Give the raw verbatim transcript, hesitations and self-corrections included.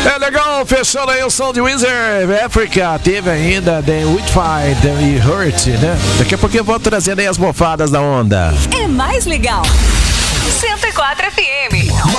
É legal, fechando aí o som de Wizard Africa. Teve ainda The Witchfight, The Hurt, né? Daqui a pouquinho eu vou trazendo aí as mofadas da onda. É mais legal. cento e quatro F M.